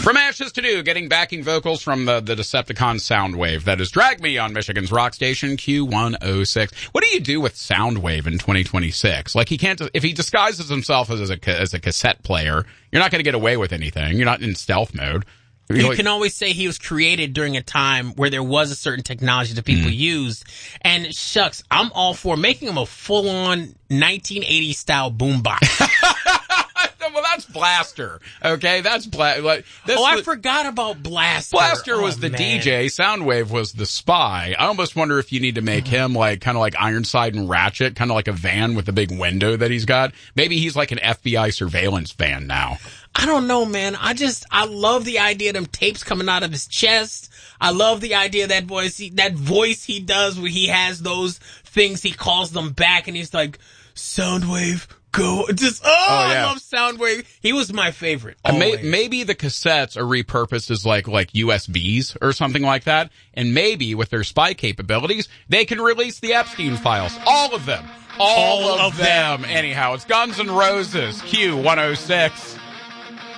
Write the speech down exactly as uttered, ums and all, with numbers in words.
From Ashes to New, getting backing vocals from the, the Decepticon Soundwave. That is Drag Me on Michigan's rock station, Q one oh six. What do you do with Soundwave in twenty twenty-six? Like, he can't, if he disguises himself as a, as a cassette player, you're not going to get away with anything. You're not in stealth mode. You can always say he was created during a time where there was a certain technology that people mm. used. And shucks, I'm all for making him a full-on nineteen eighties style boombox. Well, that's Blaster. Okay, that's Blaster. Like, oh, I forgot about Blaster. Blaster oh, was the man. D J. Soundwave was the spy. I almost wonder if you need to make him like kind of like Ironside and Ratchet, kind of like a van with a big window that he's got. Maybe he's like an F B I surveillance van now. I don't know, man. I just, I love the idea of them tapes coming out of his chest. I love the idea of that voice, he, that voice he does where he has those things, he calls them back and he's like, Soundwave, go. Just, oh, oh yeah. I love Soundwave. He was my favorite. Uh, may, maybe the cassettes are repurposed as like, like U S Bs or something like that. And maybe with their spy capabilities, they can release the Epstein files. All of them. All, All of, of them. them. Anyhow, it's Guns N' Roses, Q one oh six.